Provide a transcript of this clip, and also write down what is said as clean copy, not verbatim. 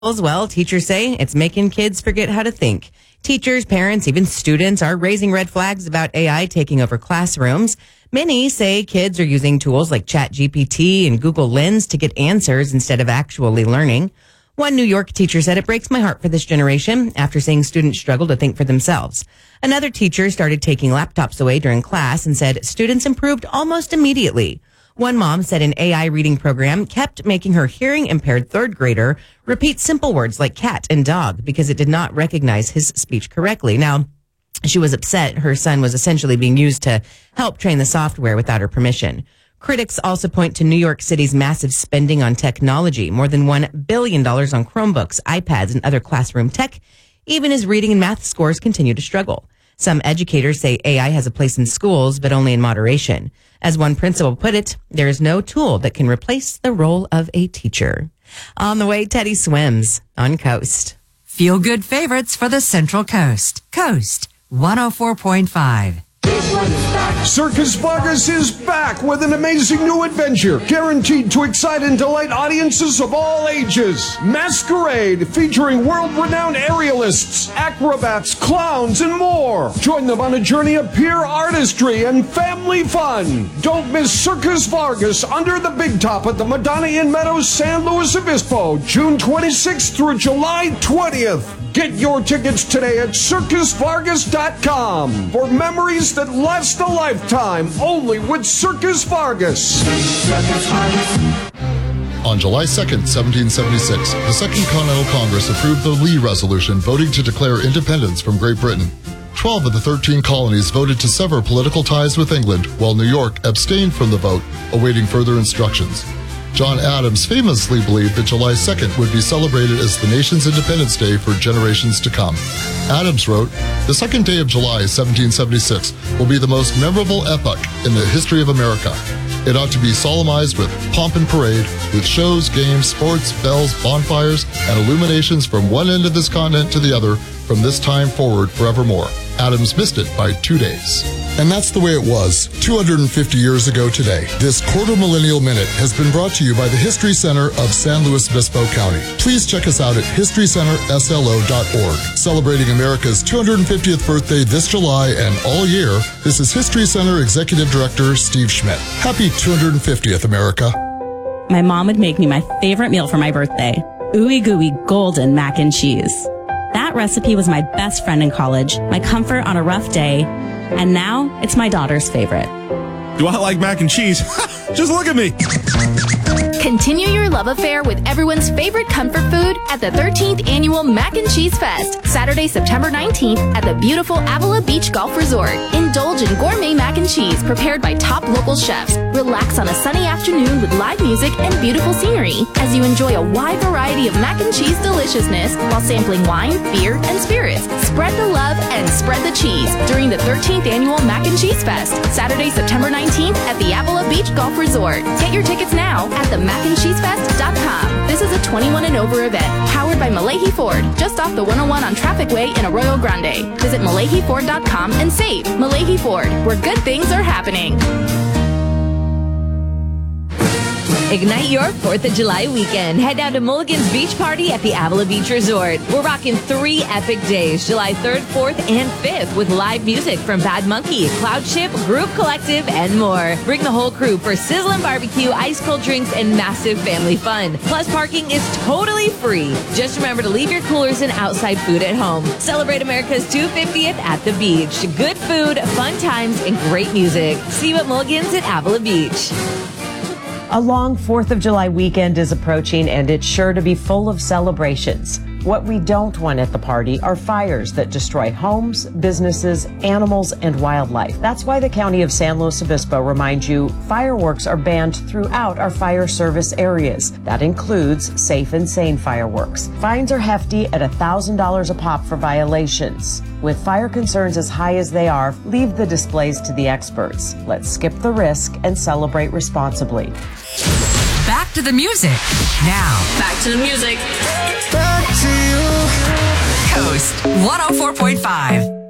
Well, teachers say it's making kids forget how to think. Teachers, parents, even students are raising red flags about AI taking over classrooms. Many say kids are using tools like ChatGPT and Google Lens to get answers instead of actually learning. One New York teacher said, "It breaks my heart for this generation," after seeing students struggle to think for themselves. Another teacher started taking laptops away during class and said students improved almost immediately. One mom said an AI reading program kept making her hearing impaired third grader repeat simple words like cat and dog because it did not recognize his speech correctly. Now, she was upset her son was essentially being used to help train the software without her permission. Critics also point to New York City's massive spending on technology, more than $1 billion on Chromebooks, iPads, and other classroom tech, even as reading and math scores continue to struggle. Some educators say AI has a place in schools, but only in moderation. As one principal put it, there is no tool that can replace the role of a teacher. On the way, Teddy swims on Coast. Feel good favorites for the Central Coast. Coast 104.5. Circus Vargas is back with an amazing new adventure, guaranteed to excite and delight audiences of all ages. Masquerade, featuring world-renowned aerialists, acrobats, clowns, and more. Join them on a journey of pure artistry and family fun. Don't miss Circus Vargas Under the Big Top at the Madonna Inn Meadows, San Luis Obispo, June 26th through July 20th. Get your tickets today at CircusVargas.com for memories that last a lifetime, only with Circus Vargas. On July 2nd, 1776, the Second Continental Congress approved the Lee Resolution voting to declare independence from Great Britain. 12 of the 13 colonies voted to sever political ties with England, while New York abstained from the vote, awaiting further instructions. John Adams famously believed that July 2nd would be celebrated as the nation's Independence Day for generations to come. Adams wrote, "The second day of July, 1776, will be the most memorable epoch in the history of America. It ought to be solemnized with pomp and parade, with shows, games, sports, bells, bonfires, and illuminations from one end of this continent to the other, from this time forward forevermore." Adams missed it by 2 days. And that's the way it was 250 years ago today. This Quarter Millennial Minute has been brought to you by the History Center of San Luis Obispo County. Please check us out at historycenterslo.org. Celebrating America's 250th birthday this July and all year, this is History Center Executive Director Steve Schmidt. Happy 250th, America. My mom would make me my favorite meal for my birthday, ooey gooey golden mac and cheese. That recipe was my best friend in college, my comfort on a rough day, and now it's my daughter's favorite. Do I like mac and cheese? Just look at me. Continue your love affair with everyone's favorite comfort food at the 13th Annual Mac and Cheese Fest, Saturday, September 19th at the beautiful Avila Beach Golf Resort. Indulge in gourmet mac and cheese prepared by top local chefs. Relax on a sunny afternoon with live music and beautiful scenery as you enjoy a wide variety of mac and cheese deliciousness while sampling wine, beer, and spirits. Spread the love and spread the cheese during the 13th Annual Mac and Cheese Fest, Saturday, September 19th at the Avila Beach Golf Resort. Get your tickets now at themacandcheesefest.com. This is a 21 and over event, powered by Malahi Ford, just off the 101 on Traffic Way in Arroyo Grande. Visit MalahiFord.com and save. Malahi Ford, where good things are happening. Ignite your 4th of July weekend. Head down to Mulligan's Beach Party at the Avila Beach Resort. We're rocking 3 epic days, July 3rd, 4th, and 5th, with live music from Bad Monkey, Cloud Ship, Group Collective, and more. Bring the whole crew for sizzling barbecue, ice cold drinks, and massive family fun. Plus, parking is totally free. Just remember to leave your coolers and outside food at home. Celebrate America's 250th at the beach. Good food, fun times, and great music. See you at Mulligan's at Avila Beach. A long 4th of July weekend is approaching, and it's sure to be full of celebrations. What we don't want at the party are fires that destroy homes, businesses, animals, and wildlife. That's why the County of San Luis Obispo reminds you fireworks are banned throughout our fire service areas. That includes safe and sane fireworks. Fines are hefty at $1,000 a pop for violations. With fire concerns as high as they are, leave the displays to the experts. Let's skip the risk and celebrate responsibly. Back to the music. Now, Back to the music. Coast 104.5.